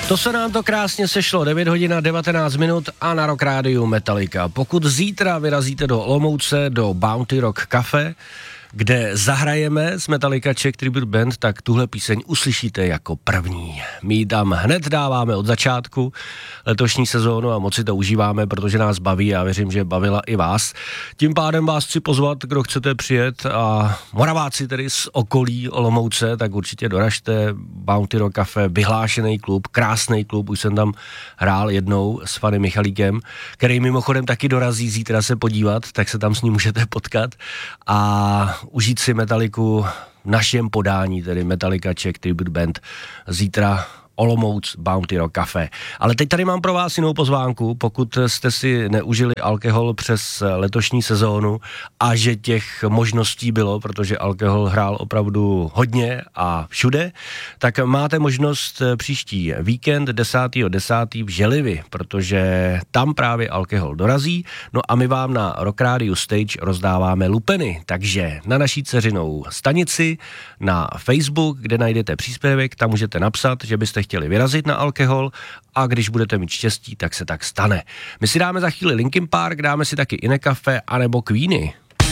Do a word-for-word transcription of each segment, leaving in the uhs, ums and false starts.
To se nám to krásně sešlo, devět hodin a devatenáct minut a na Rock Rádiu Metallica. Pokud zítra vyrazíte do Olomouce, do Bounty Rock Cafe, kde zahrajeme s Metallica Czech Tribute Band, tak tuhle píseň uslyšíte jako první. My ji tam hned dáváme od začátku letošní sezónu a moc si to užíváme, protože nás baví a věřím, že bavila i vás. Tím pádem vás chci pozvat, kdo chcete přijet a Moraváci tedy z okolí Olomouce, tak určitě doražte. Bounty Rock Cafe, vyhlášený klub, krásný klub, už jsem tam hrál jednou s panem Michalíkem, který mimochodem taky dorazí zítra se podívat, tak se tam s ním můžete potkat a užít si Metalliku v našem podání, tedy Metallica Czech Tribute Band, zítra Olomouc Bounty Rock Cafe. Ale teď tady mám pro vás jinou pozvánku, pokud jste si neužili alkohol přes letošní sezónu a že těch možností bylo, protože alkohol hrál opravdu hodně a všude, tak máte možnost příští víkend desátého desátého v Želivi, protože tam právě alkohol dorazí, no a my vám na Rock Radio Stage rozdáváme lupeny, takže na naší dceřinou stanici, na Facebook, kde najdete příspěvek, tam můžete napsat, že byste chtěli vyrazit na alkohol a když budete mít štěstí, tak se tak stane. My si dáme za chvíli Linkin Park, dáme si taky Ine Café anebo Queeny.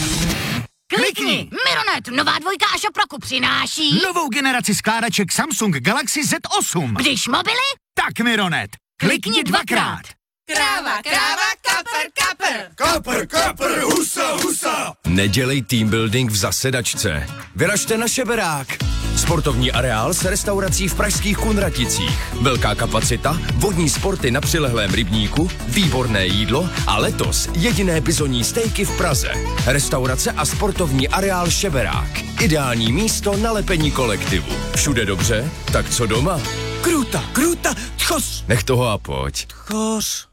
Klikni! Mironet, nová dvojka a Šoproku přináší novou generaci skládaček Samsung Galaxy Z osm. Když mobily, tak Mironet. Klikni dvakrát. Kráva, kráva, kapr, kapr. Kapr, kapr, husa, husa. Nedělej team building v zasedačce. Vyražte na Šeberák. Sportovní areál s restaurací v pražských Kunraticích. Velká kapacita, vodní sporty na přilehlém rybníku, výborné jídlo a letos jediné bizonní stejky v Praze. Restaurace a sportovní areál Šeberák. Ideální místo na lepení kolektivu. Všude dobře, tak co doma? Kruta, kruta, tchos. Nech toho a pojď. Tchos.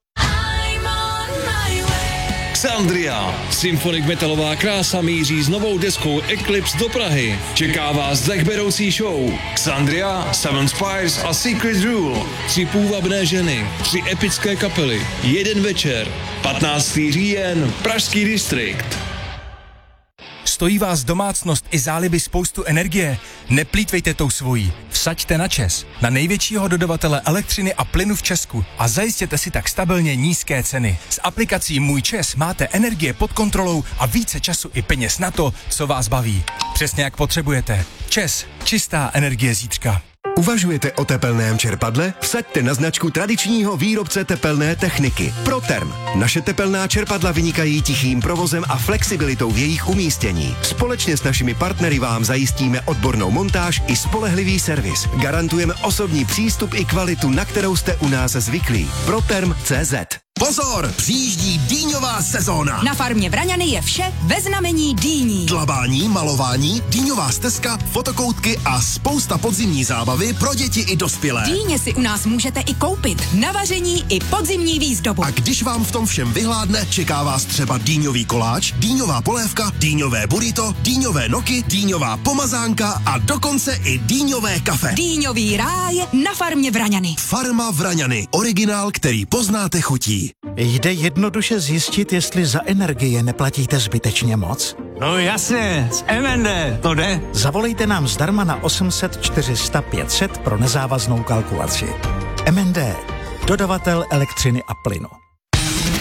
Xandria. Symphonic metalová krása míří s novou deskou Eclipse do Prahy. Čeká vás dechberoucí show. Xandria, Seven Spires a Secret Rule. Tři půvabné ženy, tři epické kapely, jeden večer. patnáctého října, Pražský distrikt. Stojí vás domácnost i záliby spoustu energie? Neplýtvejte tou svojí. Vsaďte na ČEZ, na největšího dodavatele elektřiny a plynu v Česku a zajistěte si tak stabilně nízké ceny. S aplikací Můj ČEZ máte energie pod kontrolou a více času i peněz na to, co vás baví. Přesně jak potřebujete. ČEZ, čistá energie zítřka. Uvažujete o tepelném čerpadle? Vsaďte na značku tradičního výrobce tepelné techniky Proterm. Naše tepelná čerpadla vynikají tichým provozem a flexibilitou v jejich umístění. Společně s našimi partnery vám zajistíme odbornou montáž i spolehlivý servis. Garantujeme osobní přístup i kvalitu, na kterou jste u nás zvyklí. Proterm tečka cé zet. Pozor, přijíždí dýňová sezóna. Na farmě Vraňany je vše ve znamení dýní. Dlabání, malování, dýňová stezka, fotokoutky a spousta podzimní zábavy pro děti i dospělé. Dýně si u nás můžete i koupit. Na vaření i podzimní výzdobu. A když vám v tom všem vyhládne, čeká vás třeba dýňový koláč, dýňová polévka, dýňové burrito, dýňové noky, dýňová pomazánka a dokonce i dýňové kafe. Dýňový ráj na farmě Vraňany. Farma Vraňany, originál, který poznáte chutí. Jde jednoduše zjistit, jestli za energie neplatíte zbytečně moc? No jasně, z M N D, to jde. Zavolejte nám zdarma na osm set čtyři sta pět set pro nezávaznou kalkulaci. M N D, dodavatel elektřiny a plynu.